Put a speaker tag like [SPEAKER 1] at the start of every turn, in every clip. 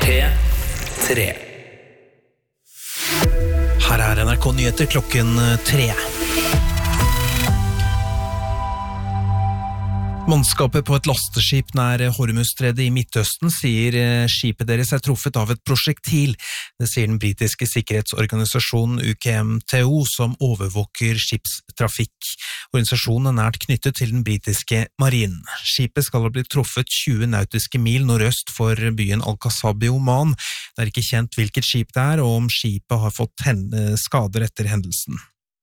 [SPEAKER 1] P3. Her NRK Nyheter klokken 3. Mannskapet på et lasteskip nær Hormuzstredet i Midtøsten sier skipet deres truffet av et prosjektil. Det sier den britiske sikkerhetsorganisasjonen UKMTO som overvåker skipstrafikk. Organisasjonen er nært knyttet til den britiske marinen. Skipet skal ha blitt truffet 20 nautiske mil nordøst for byen Al-Qasab i Oman. Det er ikke kjent hvilket skip det er, og om skipet har fått skader etter hendelsen.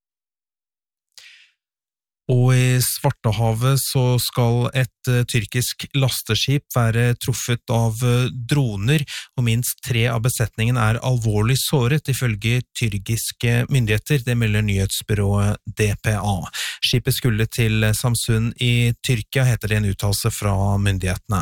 [SPEAKER 1] Og i Svartehavet så skal et tyrkisk lasteskip være truffet av droner, og minst 3 av besetningen er alvorlig såret, ifølge tyrkiske myndigheter, det melder nyhetsbyrået DPA. Skipet skulle til Samsun i Tyrkia, heter det en uttalelse fra myndighetene.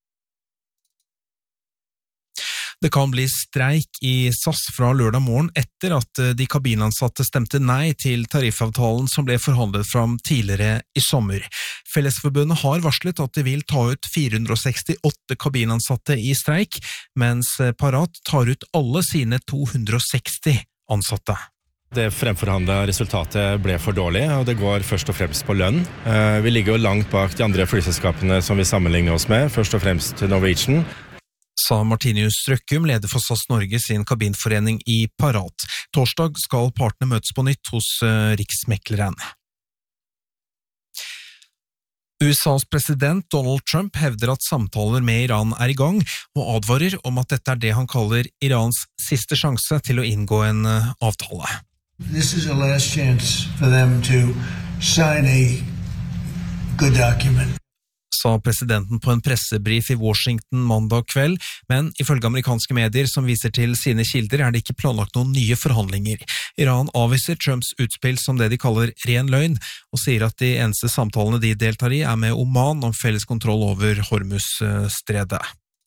[SPEAKER 1] Det kan bli streik i SAS fra lørdag morgen etter at de kabinansatte stemte nei til tariffavtalen som ble forhandlet fram tidligere i sommer. Fellesforbundet har varslet at de vil ta ut 468 kabinansatte i streik, mens Parat tar ut alle sine 260 ansatte.
[SPEAKER 2] Det fremforhandlede resultatet ble for dårlig, og det går først og fremst på lønn. Vi ligger jo langt bak de andre flyselskapene som vi sammenligner oss med, først og fremst Norwegian.
[SPEAKER 1] Sa Martinius Røkkum, leder for SAS Norge sin kabinforening i Parat. Torsdag skal partene møtes på nytt hos Riksmekleren. USAs president Donald Trump hevder at samtaler med Iran er i gang, og advarer om at dette er det han kaller Irans siste sjanse til å inngå en avtale.
[SPEAKER 3] This is a last chance for them to sign a good document.
[SPEAKER 1] Sa presidenten på en pressebrief i Washington mandag kveld, men ifølge amerikanske medier som viser til sine kilder er det ikke planlagt noen nye forhandlinger. Iran avviser Trumps utspill som det de kaller ren løgn, og sier at de eneste samtalene de deltar i er med Oman om felles kontroll over Hormuzstredet.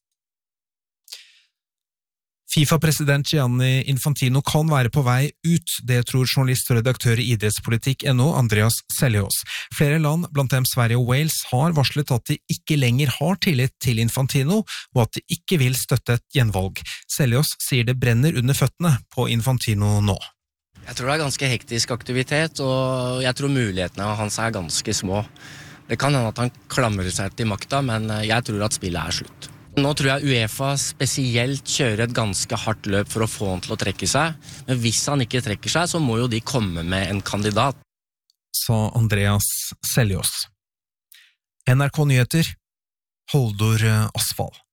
[SPEAKER 1] FIFA-president Gianni Infantino kan være på vei ut, det tror journalist og redaktør i idrettspolitikk.no Andreas Seljås. Flere land, blant dem Sverige og Wales, har varslet at de ikke lenger har tillit til Infantino, og at de ikke vil støtte et gjenvalg. Seljås sier det brenner under føttene på Infantino nå.
[SPEAKER 4] Jeg tror det er ganske hektisk aktivitet, og jeg tror mulighetene hans er ganske små. Det kan hende at han klamrer seg til makta, men jeg tror at spillet er slutt. Nå tror jeg UEFA spesielt kjører et ganske hardt løp for å få han til å trekke seg, men hvis han ikke trekker seg, så må jo de komme med en kandidat.
[SPEAKER 1] Sa Andreas Seljås. NRK Nyheter, Holdor Asfall.